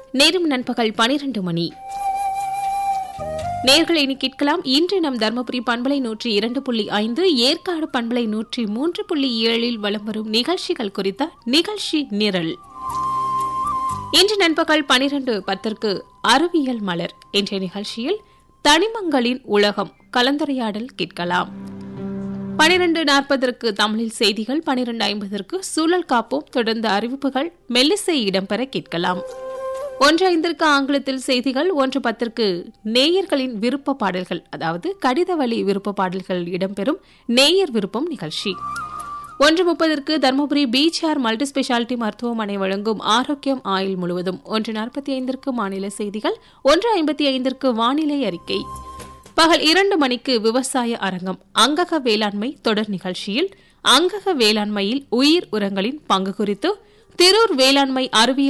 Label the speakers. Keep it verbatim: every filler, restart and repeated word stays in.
Speaker 1: நேரம் நண்பகல் பனிரெண்டு மணி. நேர்களை இனி கேட்கலாம். இன்று நம் தர்மபுரி பண்பலை நூற்றி இரண்டு புள்ளி ஐந்து, ஏற்காடு பண்பலை நூற்றி மூன்று புள்ளி ஏழில் வலம் வரும் நிகழ்ச்சிகள் குறித்த நிகழ்ச்சி நிரல். இன்று நண்பகல் பனிரெண்டு பத்திற்கு அறிவியல் மலர் என்ற நிகழ்ச்சியில் தனிமங்களின் உலகம் கலந்துரையாடல் கேட்கலாம். பனிரெண்டு நாற்பதற்கு தமிழில் செய்திகள், பனிரெண்டு ஐம்பதற்கு சூழல் காப்போம், தொடர்ந்து அறிவிப்புகள் மெல்லிசை இடம்பெற கேட்கலாம். ஒன்று ஐந்திற்கு ஆங்கிலத்தில் செய்திகள், ஒன்று பத்திற்கு நேயர்களின் விருப்ப பாடல்கள், அதாவது கடித வழி விருப்ப பாடல்கள் இடம்பெறும் நேயர் விருப்பம் நிகழ்ச்சி. ஒன்று முப்பதற்கு தர்மபுரி பிஜிஆர் மல்டி ஸ்பெஷாலிட்டி மருத்துவமனை வழங்கும் ஆரோக்கியம் ஆயுள் முழுவதும். ஒன்று நாற்பத்தி ஐந்திற்கு மாநில செய்திகள், ஒன்று ஐம்பத்தி ஐந்திற்கு வானிலை அறிக்கை. பகல் இரண்டு மணிக்கு விவசாய அரங்கம் அங்கக வேளாண்மை தொடர் நிகழ்ச்சியில் அங்கக வேளாண்மையில் உயிர் உரங்களின் பங்கு குறித்து திரூர் வேளாண்மை அறிவியல்